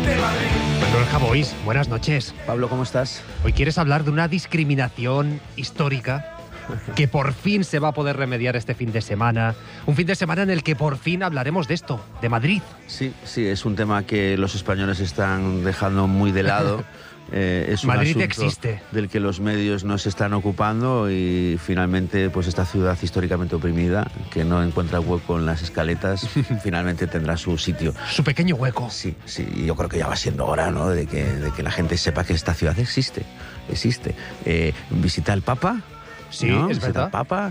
Manuel Javois, buenas noches. Pablo, ¿cómo estás? Hoy quieres hablar de una discriminación histórica que por fin se va a poder remediar este fin de semana. Un fin de semana en el que por fin hablaremos de esto, de Madrid. Sí, es un tema que los españoles están dejando muy de lado. Es un Madrid asunto existe, del que los medios no se están ocupando y finalmente pues esta ciudad históricamente oprimida, que no encuentra hueco en las escaletas, finalmente tendrá su sitio. Su pequeño hueco. Sí, y yo creo que ya va siendo hora, ¿no?, de que la gente sepa que esta ciudad existe. Visita al Papa. Sí, ¿no? es verdad. El Papa,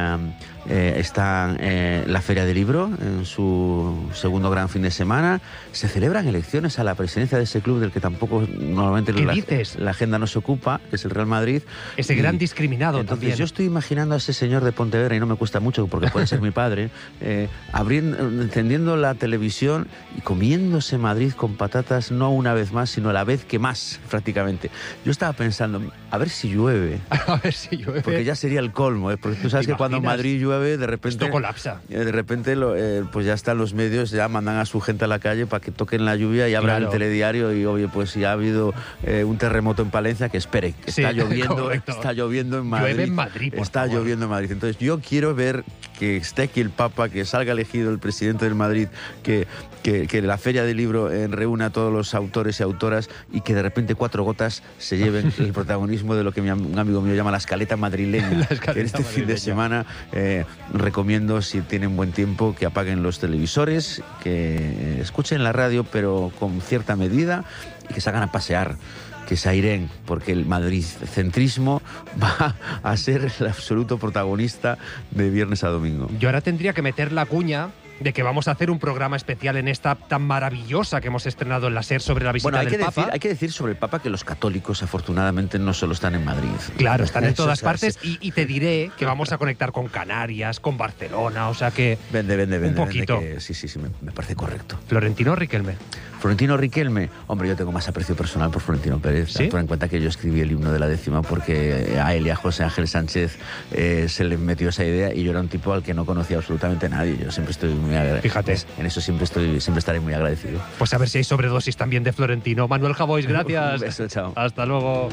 está la Feria del Libro en su segundo gran fin de semana. Se celebran elecciones a la presidencia de ese club del que tampoco normalmente la agenda no se ocupa, que es el Real Madrid. Ese gran discriminado entonces, también. yo estoy imaginando a ese señor de Pontevedra, y no me cuesta mucho porque puede ser mi padre, encendiendo la televisión y comiéndose Madrid con patatas, no una vez más, sino la vez que más, prácticamente. Yo estaba pensando, a ver si llueve. A ver si llueve. Porque ya sería el colmo, porque tú sabes que cuando en Madrid llueve, de repente... Esto colapsa. De repente, pues ya están los medios, ya mandan a su gente a la calle para que toquen la lluvia y abran el telediario y, oye, pues si ha habido un terremoto en Palencia, que espere, que está lloviendo, está lloviendo en Madrid. Llueve en Madrid, por Está favor. lloviendo en Madrid. Entonces yo quiero ver que esté aquí el Papa, que salga elegido el presidente del Madrid, que la Feria del Libro reúna a todos los autores y autoras y que de repente 4 gotas se lleven el protagonismo de lo que un amigo mío llama la escaleta madrileña. Que este fin de semana recomiendo, si tienen buen tiempo, que apaguen los televisores, que escuchen la radio pero con cierta medida y que salgan a pasear, que se aireen, porque el madridcentrismo va a ser el absoluto protagonista de viernes a domingo. Yo ahora tendría que meter la cuña de que vamos a hacer un programa especial en esta tan maravillosa que hemos estrenado en la SER sobre la visita del Papa. Hay que decir sobre el Papa que los católicos afortunadamente no solo están en Madrid. Claro, están en todas partes y te diré que vamos a conectar con Canarias, con Barcelona, o sea que... Vende, un poquito. Sí, me parece correcto. Florentino Riquelme. Florentino Riquelme, hombre, yo tengo más aprecio personal por Florentino Pérez. ¿Sí? Ten en cuenta que yo escribí el himno de la 10ª porque a él y a José Ángel Sánchez se le metió esa idea y yo era un tipo al que no conocía absolutamente nadie. Yo siempre estoy muy agradecido. Fíjate. En eso siempre estaré muy agradecido. Pues a ver si hay sobredosis también de Florentino. Manuel Javois, gracias. Un beso, chao. Hasta luego.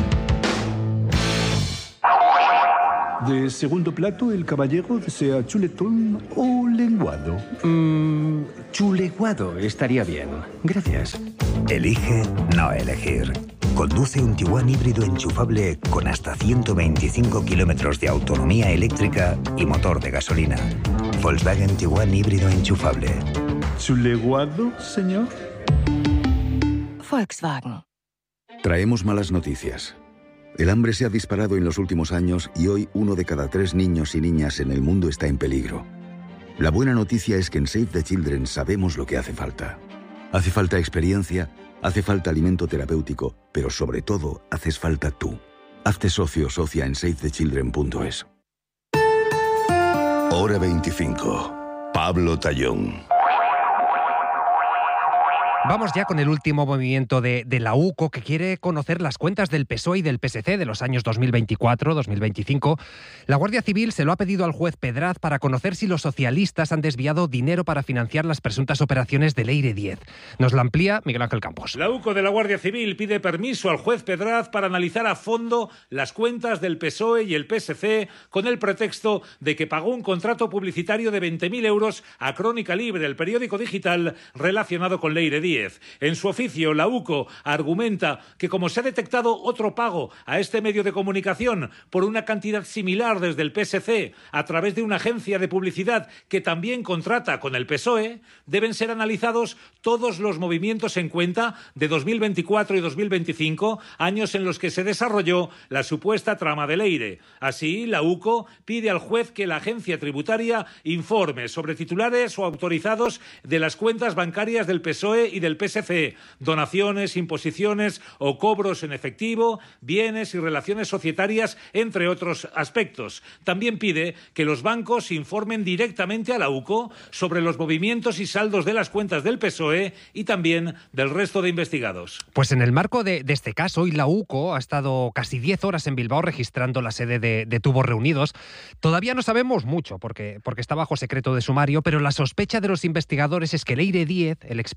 De segundo plato, el caballero desea chuletón o lenguado. Chuleguado estaría bien. Gracias. Elige no elegir. Conduce un Tiguan híbrido enchufable con hasta 125 kilómetros de autonomía eléctrica y motor de gasolina. Volkswagen Tiguan híbrido enchufable. ¿Chuleguado, señor? Volkswagen. Traemos malas noticias. El hambre se ha disparado en los últimos años y hoy 1 de cada 3 niños y niñas en el mundo está en peligro. La buena noticia es que en Save the Children sabemos lo que hace falta. Hace falta experiencia, hace falta alimento terapéutico, pero sobre todo haces falta tú. Hazte socio o socia en savethechildren.es. Hora 25. Pablo Tallón. Vamos ya con el último movimiento de la UCO, que quiere conocer las cuentas del PSOE y del PSC de los años 2024-2025. La Guardia Civil se lo ha pedido al juez Pedraz para conocer si los socialistas han desviado dinero para financiar las presuntas operaciones de Leire 10. Nos la amplía Miguel Ángel Campos. La UCO de la Guardia Civil pide permiso al juez Pedraz para analizar a fondo las cuentas del PSOE y el PSC con el pretexto de que pagó un contrato publicitario de 20.000 euros a Crónica Libre, el periódico digital relacionado con Leire 10. En su oficio, la UCO argumenta que como se ha detectado otro pago a este medio de comunicación por una cantidad similar desde el PSC a través de una agencia de publicidad que también contrata con el PSOE, deben ser analizados todos los movimientos en cuenta de 2024 y 2025, años en los que se desarrolló la supuesta trama de Leire. Así, la UCO pide al juez que la agencia tributaria informe sobre titulares o autorizados de las cuentas bancarias del PSOE y del PSC, donaciones, imposiciones o cobros en efectivo, bienes y relaciones societarias, entre otros aspectos. También pide que los bancos informen directamente a la UCO sobre los movimientos y saldos de las cuentas del PSOE y también del resto de investigados. Pues en el marco de este caso, hoy la UCO ha estado casi 10 horas en Bilbao registrando la sede de Tubos Reunidos. Todavía no sabemos mucho porque está bajo secreto de sumario, pero la sospecha de los investigadores es que Leire 10, el expresidente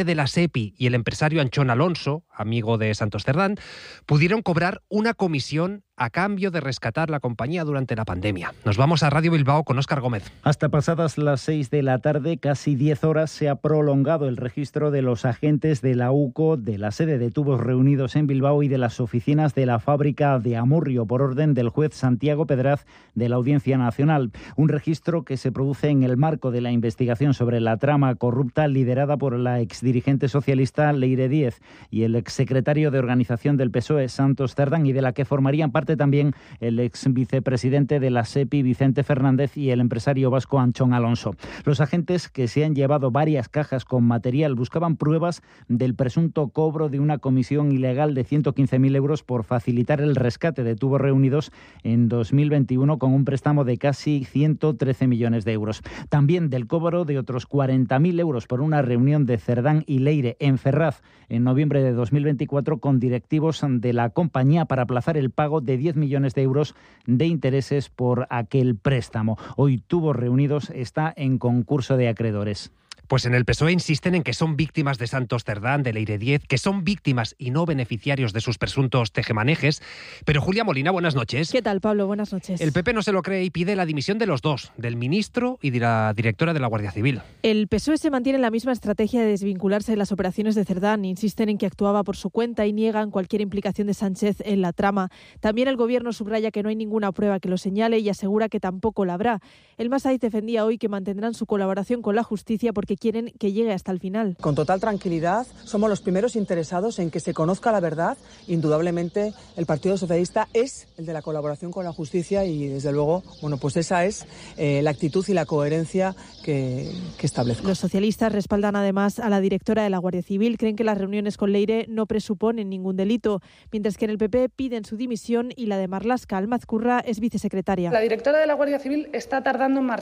de la SEPI y el empresario Anchón Alonso, amigo de Santos Cerdán, pudieron cobrar una comisión a cambio de rescatar la compañía durante la pandemia. Nos vamos a Radio Bilbao con Óscar Gómez. Hasta pasadas las 6 de la tarde, casi 10 horas, se ha prolongado el registro de los agentes de la UCO, de la sede de Tubos Reunidos en Bilbao y de las oficinas de la fábrica de Amurrio, por orden del juez Santiago Pedraz de la Audiencia Nacional. Un registro que se produce en el marco de la investigación sobre la trama corrupta liderada por la exdirigente socialista Leire Díez y el exsecretario de organización del PSOE, Santos Cerdán, y de la que formarían parte también el ex vicepresidente de la SEPI, Vicente Fernández, y el empresario vasco Anchón Alonso. Los agentes, que se han llevado varias cajas con material, buscaban pruebas del presunto cobro de una comisión ilegal de 115.000 euros por facilitar el rescate de Tubos Reunidos en 2021 con un préstamo de casi 113 millones de euros. También del cobro de otros 40.000 euros por una reunión de Cerdán y Leire en Ferraz en noviembre de 2024 con directivos de la compañía para aplazar el pago de 10 millones de euros de intereses por aquel préstamo. Hoy Tubos Reunidos está en concurso de acreedores. Pues en el PSOE insisten en que son víctimas de Santos Cerdán, de Leire Díez, que son víctimas y no beneficiarios de sus presuntos tejemanejes. Pero Julia Molina, buenas noches. ¿Qué tal, Pablo? Buenas noches. El PP no se lo cree y pide la dimisión de los dos, del ministro y de la directora de la Guardia Civil. El PSOE se mantiene en la misma estrategia de desvincularse de las operaciones de Cerdán. Insisten en que actuaba por su cuenta y niegan cualquier implicación de Sánchez en la trama. También el Gobierno subraya que no hay ninguna prueba que lo señale y asegura que tampoco la habrá. El Masaiz defendía hoy que mantendrán su colaboración con la justicia porque quieren que llegue hasta el final. Con total tranquilidad, somos los primeros interesados en que se conozca la verdad. Indudablemente, el Partido Socialista es el de la colaboración con la justicia y, desde luego, pues esa es la actitud y la coherencia que establezco. Los socialistas respaldan además a la directora de la Guardia Civil. Creen que las reuniones con Leire no presuponen ningún delito, mientras que en el PP piden su dimisión y la de Marlaska Almazcurra es vicesecretaria. La directora de la Guardia Civil está tardando en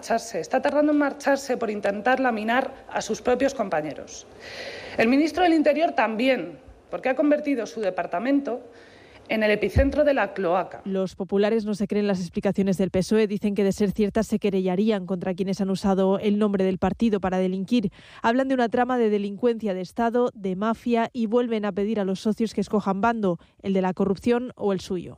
marcharse por intentar laminar a sus propios compañeros. El ministro del Interior también, porque ha convertido su departamento en el epicentro de la cloaca. Los populares no se creen las explicaciones del PSOE. Dicen que, de ser ciertas, se querellarían contra quienes han usado el nombre del partido para delinquir. Hablan de una trama de delincuencia de Estado, de mafia, y vuelven a pedir a los socios que escojan bando, el de la corrupción o el suyo.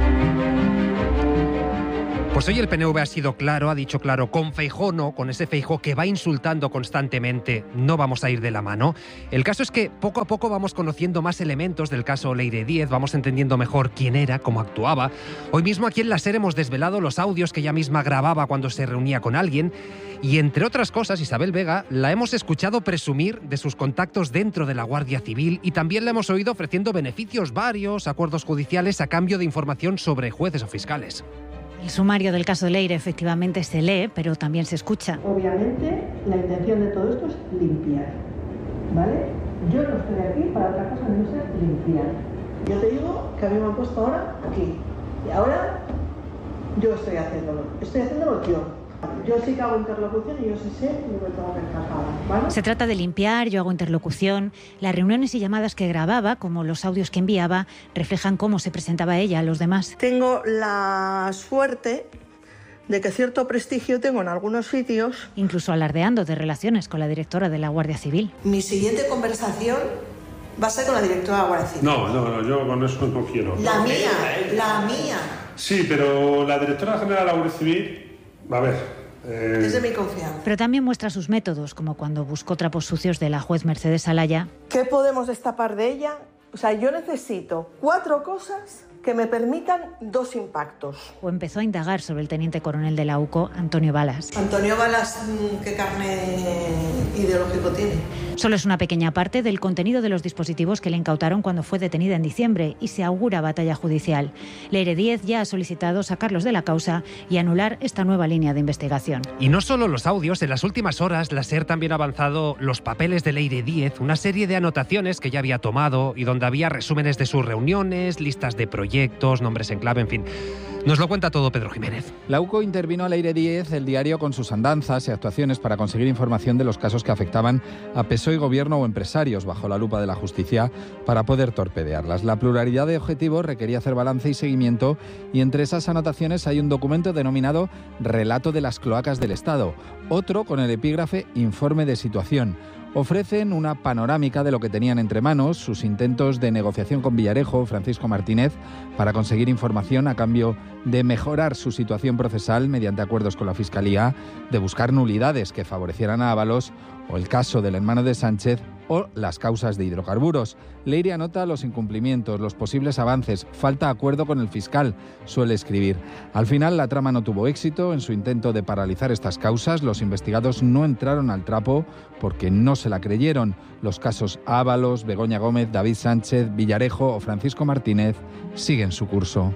Pues hoy el PNV ha sido claro, ha dicho claro, con Feijóo no, con ese Feijóo que va insultando constantemente, no vamos a ir de la mano. El caso es que poco a poco vamos conociendo más elementos del caso Leire Díez, vamos entendiendo mejor quién era, cómo actuaba. Hoy mismo aquí en la SER hemos desvelado los audios que ella misma grababa cuando se reunía con alguien y, entre otras cosas, Isabel Vega la hemos escuchado presumir de sus contactos dentro de la Guardia Civil y también la hemos oído ofreciendo beneficios varios, acuerdos judiciales a cambio de información sobre jueces o fiscales. El sumario del caso de Leire efectivamente se lee, pero también se escucha. Obviamente, la intención de todo esto es limpiar, ¿vale? Yo no estoy aquí para otra cosa que no sea limpiar. Yo te digo que a mí me han puesto ahora aquí. Y ahora yo estoy haciéndolo yo. Yo sí que hago interlocución y yo sí sé lo que tengo que encajar, ¿vale? Se trata de limpiar, yo hago interlocución. Las reuniones y llamadas que grababa, como los audios que enviaba, reflejan cómo se presentaba ella a los demás. Tengo la suerte de que cierto prestigio tengo en algunos sitios. Incluso alardeando de relaciones con la directora de la Guardia Civil. Mi siguiente conversación va a ser con la directora de la Guardia Civil. No, yo con eso no quiero. La mía. Sí, pero la directora general de la Guardia Civil... A ver... Es de mi confianza. Pero también muestra sus métodos, como cuando buscó trapos sucios de la juez Mercedes Alaya. ¿Qué podemos destapar de ella? O sea, yo necesito 4 cosas que me permitan 2 impactos. O empezó a indagar sobre el teniente coronel de la UCO, Antonio Balas. Antonio Balas, ¿qué carné ideológico tiene? Solo es una pequeña parte del contenido de los dispositivos que le incautaron cuando fue detenida en diciembre y se augura batalla judicial. Leire Díez ya ha solicitado sacarlos de la causa y anular esta nueva línea de investigación. Y no solo los audios, en las últimas horas la SER también ha avanzado los papeles de Leire Díez, una serie de anotaciones que ya había tomado y donde había resúmenes de sus reuniones, listas de proyectos, nombres en clave, en fin. Nos lo cuenta todo Pedro Jiménez. La UCO intervino a Leire Díez, el diario, con sus andanzas y actuaciones para conseguir información de los casos que afectaban a PSOE, gobierno o empresarios bajo la lupa de la justicia para poder torpedearlas. La pluralidad de objetivos requería hacer balance y seguimiento y entre esas anotaciones hay un documento denominado Relato de las cloacas del Estado, otro con el epígrafe Informe de situación. ofrecen una panorámica de lo que tenían entre manos, sus intentos de negociación con Villarejo, Francisco Martínez, para conseguir información a cambio de mejorar su situación procesal mediante acuerdos con la Fiscalía, de buscar nulidades que favorecieran a Ábalos, o el caso del hermano de Sánchez, o las causas de hidrocarburos. Leire anota los incumplimientos, los posibles avances, falta acuerdo con el fiscal, suele escribir. Al final la trama no tuvo éxito. En su intento de paralizar estas causas, los investigados no entraron al trapo porque no se la creyeron. Los casos Ábalos, Begoña Gómez, David Sánchez, Villarejo o Francisco Martínez siguen su curso.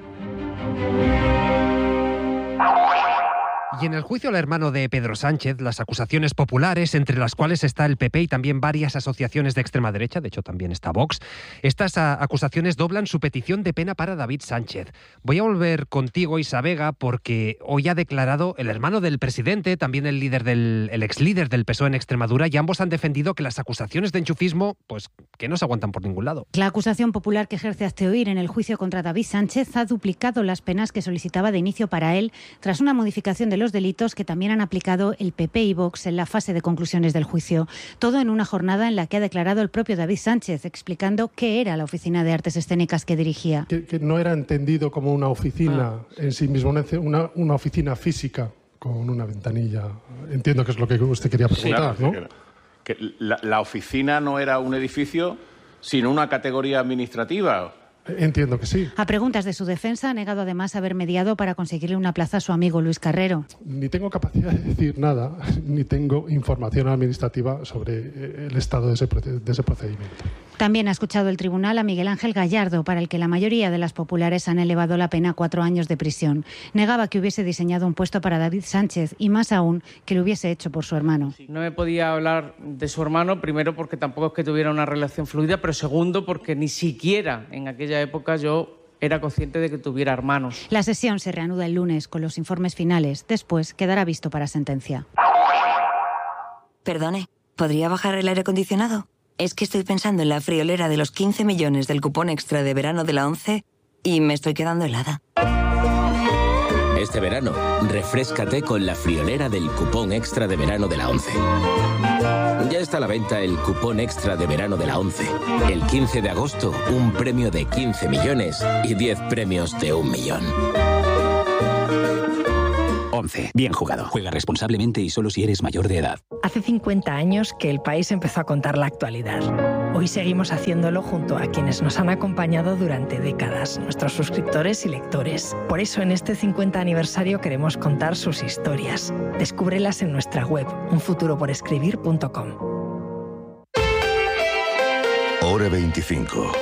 Y en el juicio al hermano de Pedro Sánchez, las acusaciones populares, entre las cuales está el PP y también varias asociaciones de extrema derecha, de hecho también está Vox, estas acusaciones doblan su petición de pena para David Sánchez. Voy a volver contigo, Isa Vega, porque hoy ha declarado el hermano del presidente, también el ex líder del PSOE en Extremadura, y ambos han defendido que las acusaciones de enchufismo, pues que no se aguantan por ningún lado. La acusación popular que ejerce Hazte Oír en el juicio contra David Sánchez ha duplicado las penas que solicitaba de inicio para él, tras una modificación de los delitos que también han aplicado el PP y Vox en la fase de conclusiones del juicio. Todo en una jornada en la que ha declarado el propio David Sánchez, explicando qué era la Oficina de Artes Escénicas que dirigía. Que no era entendido como una oficina en sí mismo, una oficina física con una ventanilla. Entiendo que es lo que usted quería preguntar, sí, claro, ¿no? Que la oficina no era un edificio, sino una categoría administrativa. Entiendo que sí. A preguntas de su defensa, ha negado además haber mediado para conseguirle una plaza a su amigo Luis Carrero. Ni tengo capacidad de decir nada, ni tengo información administrativa sobre el estado de ese procedimiento. También ha escuchado el tribunal a Miguel Ángel Gallardo, para el que la mayoría de las populares han elevado la pena a 4 años de prisión. Negaba que hubiese diseñado un puesto para David Sánchez y, más aún, que lo hubiese hecho por su hermano. No me podía hablar de su hermano, primero porque tampoco es que tuviera una relación fluida, pero segundo porque ni siquiera en aquella época yo era consciente de que tuviera hermanos. La sesión se reanuda el lunes con los informes finales. Después quedará visto para sentencia. Perdone, ¿podría bajar el aire acondicionado? Es que estoy pensando en la friolera de los 15 millones del cupón extra de verano de la ONCE y me estoy quedando helada. Este verano, refréscate con la friolera del cupón extra de verano de la ONCE. Ya está a la venta el cupón extra de verano de la ONCE. El 15 de agosto, un premio de 15 millones y 10 premios de 1 millón. ONCE. Bien jugado. Juega responsablemente y solo si eres mayor de edad. Hace 50 años que el país empezó a contar la actualidad. Hoy seguimos haciéndolo junto a quienes nos han acompañado durante décadas, nuestros suscriptores y lectores. Por eso en este 50 aniversario queremos contar sus historias. Descúbrelas en nuestra web, unfuturoporescribir.com. Hora 25.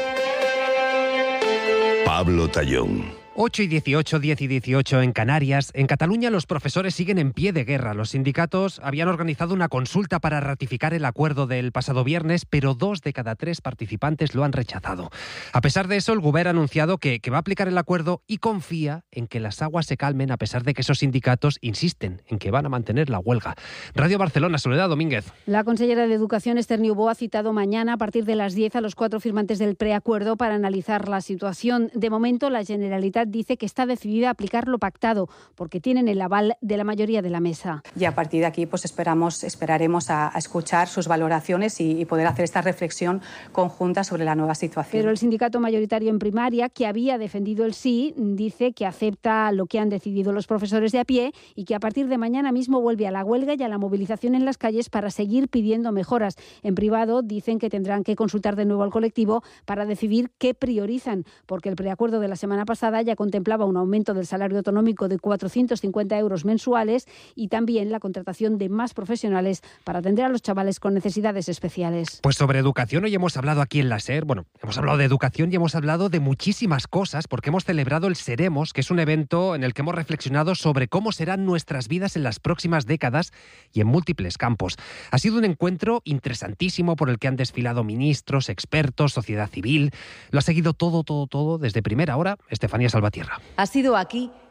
Pablo Tallón. 8 y 18, 10 y 18 en Canarias. En Cataluña los profesores siguen en pie de guerra. Los sindicatos habían organizado una consulta para ratificar el acuerdo del pasado viernes, pero 2 de cada 3 participantes lo han rechazado. A pesar de eso, el Govern ha anunciado que va a aplicar el acuerdo y confía en que las aguas se calmen, a pesar de que esos sindicatos insisten en que van a mantener la huelga. Radio Barcelona, Soledad Domínguez. La consellera de Educación, Esther Niubó, ha citado mañana a partir de las 10 a los 4 firmantes del preacuerdo para analizar la situación. De momento, la Generalitat dice que está decidida a aplicar lo pactado porque tienen el aval de la mayoría de la mesa. Y a partir de aquí pues esperaremos a escuchar sus valoraciones y poder hacer esta reflexión conjunta sobre la nueva situación. Pero el sindicato mayoritario en primaria, que había defendido el sí, dice que acepta lo que han decidido los profesores de a pie y que a partir de mañana mismo vuelve a la huelga y a la movilización en las calles para seguir pidiendo mejoras. En privado dicen que tendrán que consultar de nuevo al colectivo para decidir qué priorizan, porque el preacuerdo de la semana pasada ya contemplaba un aumento del salario autonómico de 450 euros mensuales y también la contratación de más profesionales para atender a los chavales con necesidades especiales. Pues sobre educación hoy hemos hablado aquí en la SER. Bueno, hemos hablado de educación y hemos hablado de muchísimas cosas porque hemos celebrado el Seremos, que es un evento en el que hemos reflexionado sobre cómo serán nuestras vidas en las próximas décadas y en múltiples campos. Ha sido un encuentro interesantísimo por el que han desfilado ministros, expertos, sociedad civil. Lo ha seguido todo desde primera hora Estefanía Salvatierra. Ha sido aquí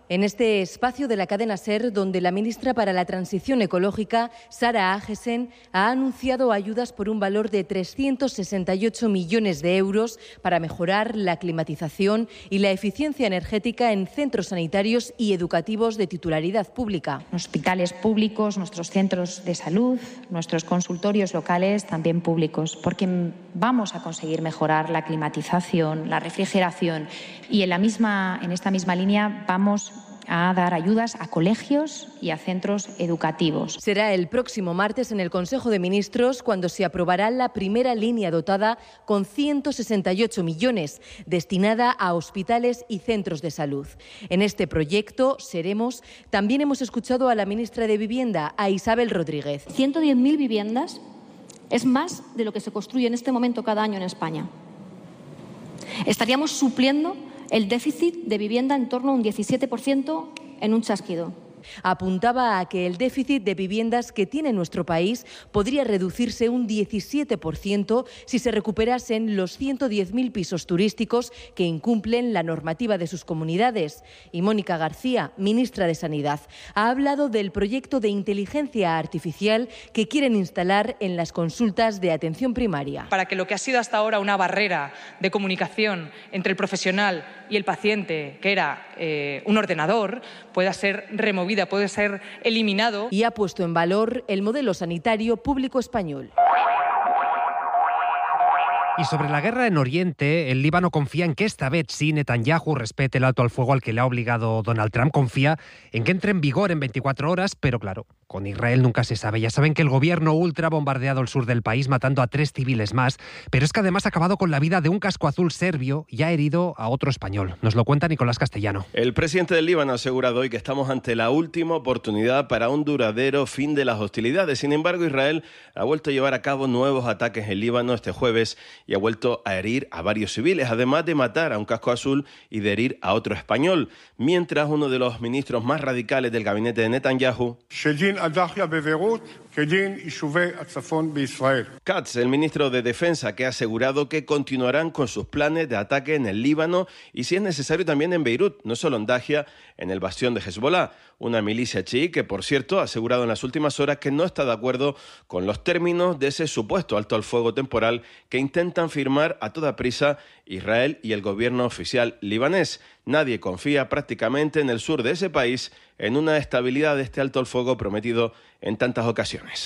en este espacio de la cadena SER, donde la ministra para la Transición Ecológica, Sara Agesen, ha anunciado ayudas por un valor de 368 millones de euros para mejorar la climatización y la eficiencia energética en centros sanitarios y educativos de titularidad pública. Hospitales públicos, nuestros centros de salud, nuestros consultorios locales también públicos, porque vamos a conseguir mejorar la climatización, la refrigeración y en esta misma línea vamos a dar ayudas a colegios y a centros educativos. Será el próximo martes en el Consejo de Ministros cuando se aprobará la primera línea dotada con 168 millones destinada a hospitales y centros de salud. En este proyecto, Seremos, también hemos escuchado a la ministra de Vivienda, a Isabel Rodríguez. 110.000 viviendas es más de lo que se construye en este momento cada año en España. Estaríamos supliendo el déficit de vivienda en torno a un 17% en un chasquido. Apuntaba a que el déficit de viviendas que tiene nuestro país podría reducirse un 17% si se recuperasen los 110.000 pisos turísticos que incumplen la normativa de sus comunidades. Y Mónica García, ministra de Sanidad, ha hablado del proyecto de inteligencia artificial que quieren instalar en las consultas de atención primaria. Para que lo que ha sido hasta ahora una barrera de comunicación entre el profesional y el paciente, que era un ordenador, pueda ser removida, puede ser eliminado. Y ha puesto en valor el modelo sanitario público español. Y sobre la guerra en Oriente, el Líbano confía en que esta vez sí Netanyahu respete el alto al fuego al que le ha obligado Donald Trump. Confía en que entre en vigor en 24 horas, pero claro, con Israel nunca se sabe. Ya saben que el gobierno ultra ha bombardeado el sur del país, matando a 3 civiles más, pero es que además ha acabado con la vida de un casco azul serbio y ha herido a otro español. Nos lo cuenta Nicolás Castellano. El presidente del Líbano ha asegurado hoy que estamos ante la última oportunidad para un duradero fin de las hostilidades. Sin embargo, Israel ha vuelto a llevar a cabo nuevos ataques en Líbano este jueves y ha vuelto a herir a varios civiles, además de matar a un casco azul y de herir a otro español, mientras uno de los ministros más radicales del gabinete de Netanyahu, Katz, el ministro de Defensa, que ha asegurado que continuarán con sus planes de ataque en el Líbano y, si es necesario, también en Beirut, no solo en Dahia, en el bastión de Hezbollah, una milicia chií que, por cierto, ha asegurado en las últimas horas que no está de acuerdo con los términos de ese supuesto alto al fuego temporal que intentan firmar a toda prisa Israel y el gobierno oficial libanés. Nadie confía prácticamente en el sur de ese país en una estabilidad de este alto al fuego prometido en tantas ocasiones.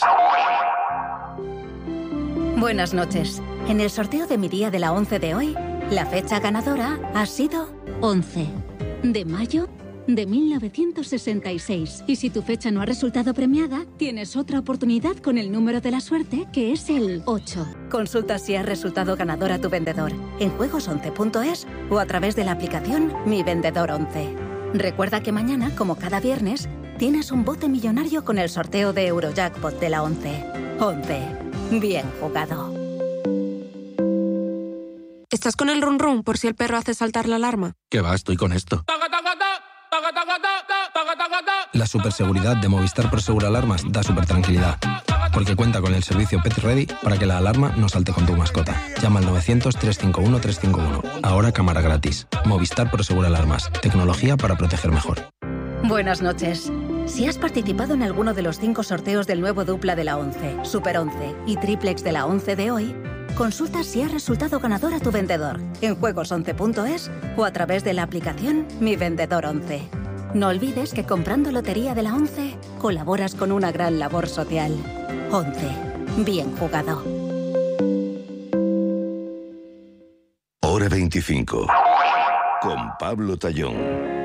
Buenas noches. En el sorteo de mi día de la 11 de hoy, la fecha ganadora ha sido 11 de mayo de 1966. Y si tu fecha no ha resultado premiada, tienes otra oportunidad con el número de la suerte, que es el 8. Consulta si has resultado ganador a tu vendedor en juegos11.es o a través de la aplicación Mi Vendedor 11. Recuerda que mañana, como cada viernes, tienes un bote millonario con el sorteo de Eurojackpot de la 11. 11. Bien jugado. ¿Estás con el run run por si el perro hace saltar la alarma? ¿Qué va? Estoy con esto. La superseguridad de Movistar Prosegur Alarmas da super tranquilidad, porque cuenta con el servicio Pet Ready para que la alarma no salte con tu mascota. Llama al 900-351-351. Ahora cámara gratis. Movistar Prosegur Alarmas. Tecnología para proteger mejor. Buenas noches. Si has participado en alguno de los 5 sorteos del nuevo dupla de la 11, Super 11 y Triplex de la 11 de hoy, consulta si has resultado ganador a tu vendedor en juegos11.es o a través de la aplicación Mi Vendedor 11. No olvides que comprando Lotería de la 11 colaboras con una gran labor social. 11. Bien jugado. Hora 25. Con Pablo Tallón.